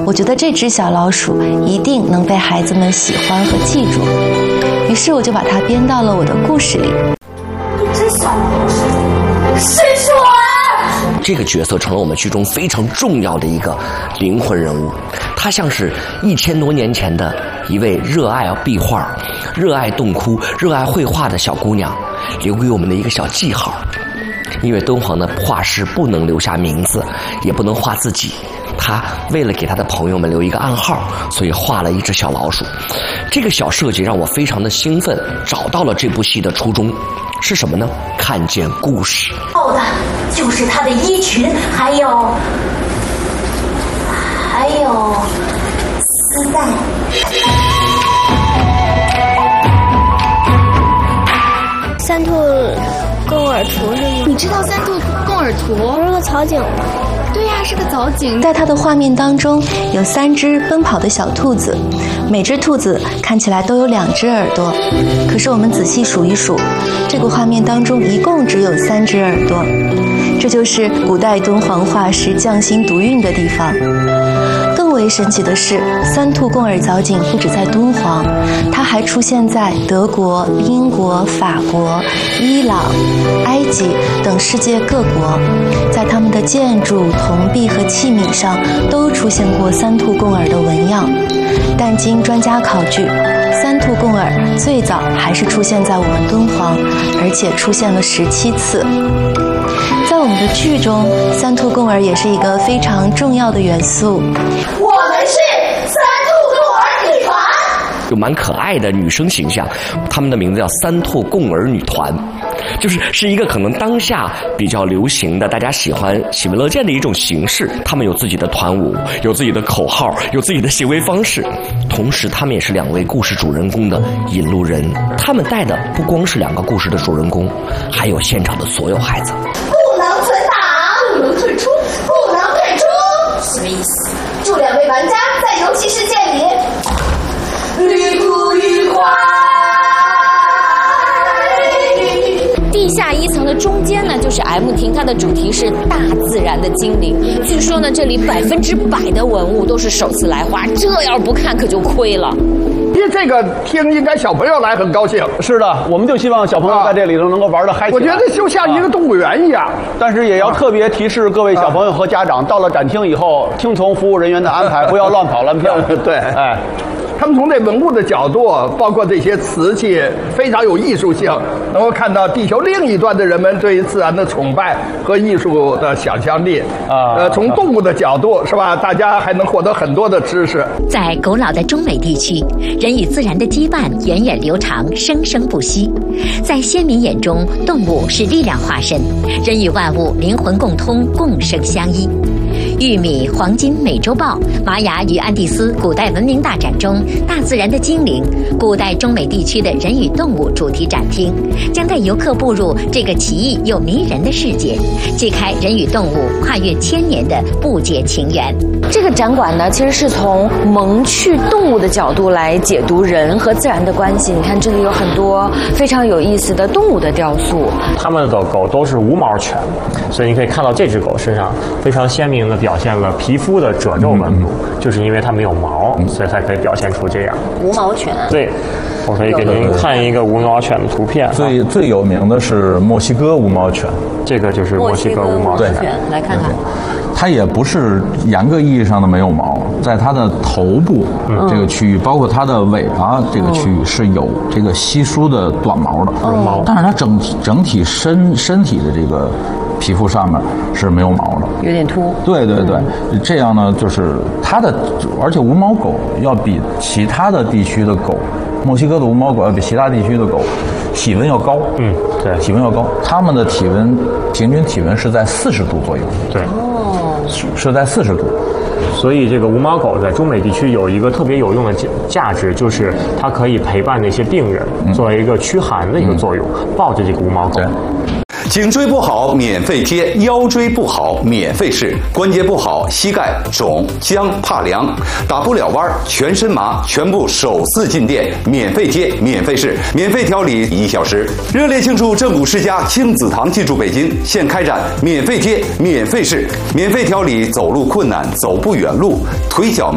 我觉得这只小老鼠一定能被孩子们喜欢和记住，于是我就把它编到了我的故事里。 一只小老鼠是鼠儿， 这个角色成了我们剧中非常重要的一个灵魂人物，她像是1000多年前的一位热爱壁画、热爱洞窟、热爱绘画的小姑娘，留给我们的一个小记号。因为敦煌的画师不能留下名字，也不能画自己，他为了给他的朋友们留一个暗号，所以画了一只小老鼠。这个小设计让我非常的兴奋，找到了这部戏的初衷是什么呢？看见故事。 要的就是他的衣裙，还有丝带。 三兔共耳图是吗？ 你知道三兔共耳图？ 不是个草井吗？ 对呀，是个藻井。 在它的画面当中有3只奔跑的小兔子，每只兔子看起来都有2只耳朵，可是我们仔细数一数，这个画面当中一共只有3只耳朵。这就是古代敦煌画师匠心独运的地方。更为神奇的是，三兔共耳藻井不止在敦煌，它还出现在德国、英国、法国、伊朗、埃及等世界各国，在他们的建筑、铜币和器皿上都出现过三兔共耳的纹样。但经专家考据，三兔共耳最早还是出现在我们敦煌，而且出现了17次。在我们的剧中，三兔共耳也是一个非常重要的元素。 我们是三兔共耳女团， 有蛮可爱的女生形象，她们的名字叫三兔共耳女团，是一个可能当下比较流行的，大家喜闻乐见的一种形式。她们有自己的团舞，有自己的口号，有自己的行为方式，同时她们也是2位故事主人公的引路人。她们带的不光是2个故事的主人公，还有现场的所有孩子。 不能存档，不能退出，不能退出，什么意思？祝2位玩家在游戏世界里愉不愉快。 地下1层的中间呢，就是 M 厅，它的主题是大自然的精灵。据说呢，这里100%的文物都是首次来画，这要是不看可就亏了。 因为这个厅应该小朋友来很高兴。 是的，我们就希望小朋友在这里头能够玩得嗨起来。 我觉得就像一个动物园一样。 但是也要特别提示各位小朋友和家长，到了展厅以后，听从服务人员的安排，不要乱跑乱跳。 对，哎。他们从这文物的角度，包括这些瓷器，非常有艺术性，能够看到地球另一端的人们对于自然的崇拜和艺术的想象力。从动物的角度，是吧？大家还能获得很多的知识。 在古老的中美地区，人与自然的羁绊源远流长，生生不息。在先民眼中，动物是力量化身，人与万物灵魂共通，共生相依。玉米、黄金、美洲豹、玛雅与安第斯古代文明大展中，大自然的精灵，古代中美地区的人与动物主题展厅，将带游客步入这个奇异又迷人的世界，揭开人与动物跨越1000年的不解情缘。 这个展馆呢，其实是从萌趣动物的角度来解读人和自然的关系。你看这里有很多非常有意思的动物的雕塑， 它们的狗都是无毛犬，所以你可以看到这只狗身上非常鲜明的表现了皮肤的褶皱纹路，就是因为它没有毛，所以才可以表现出这样。 无毛犬。 对，我可以给您看一个无毛犬的图片。 最有名的是墨西哥无毛犬， 这个就是墨西哥无毛犬。 来看看。 它也不是严格意义上的没有毛，在它的头部这个区域，包括它的尾巴这个区域是有这个稀疏的短毛的，但是它整体身体的这个皮肤上面是没有毛的， 有点秃。 对，这样呢，就是它的，而且无毛狗要比其他的地区的狗，墨西哥的无毛狗要比其他地区的狗体温要高。对，体温要高，它们的平均体温是在40度左右。 对。 是在40度， 所以这个无毛狗在中美地区有一个特别有用的价值，就是它可以陪伴那些病人，作为一个驱寒的一个作用，抱着这个无毛狗。 颈椎不好免费贴，腰椎不好免费试，关节不好膝盖肿僵怕凉，打不了弯全身麻，全部首次进店，免费贴免费试，免费调理1小时。热烈庆祝正骨世家亲子堂进驻北京，现开展免费贴免费试，免费调理走路困难走不远路、腿脚